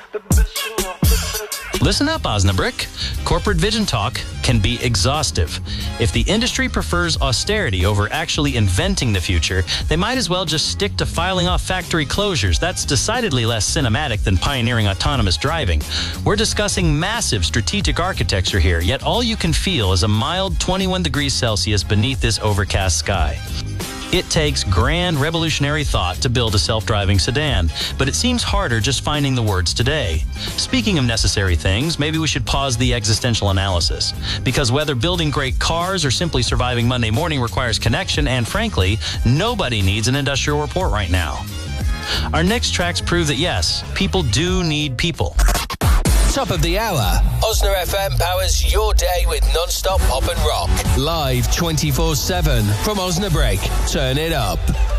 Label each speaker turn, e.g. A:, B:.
A: Listen up, Osnabrück. Corporate vision talk can be exhaustive. If the industry prefers austerity over actually inventing the future, they might as well just stick to filing off factory closures. That's decidedly less cinematic than pioneering autonomous driving. We're discussing massive strategic architecture here, yet all you can feel is a mild 21 degrees Celsius beneath this overcast sky. It takes grand revolutionary thought to build a self-driving sedan, but it seems harder just finding the words today. Speaking of necessary things, maybe we should pause the existential analysis. Because whether building great cars or simply surviving Monday morning requires connection, and frankly, nobody needs an industrial report right now. Our next tracks prove that yes, people do need people.
B: Top of the hour. Osna FM powers your day with non-stop pop and rock. Live 24/7 from Osnabrück. Turn it up.